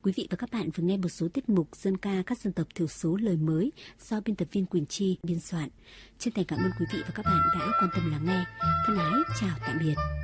Quý vị và các bạn vừa nghe một số tiết mục dân ca các dân tộc thiểu số lời mới do biên tập viên Quỳnh Chi biên soạn. Chân thành cảm ơn quý vị và các bạn đã quan tâm lắng nghe. Thân ái chào tạm biệt.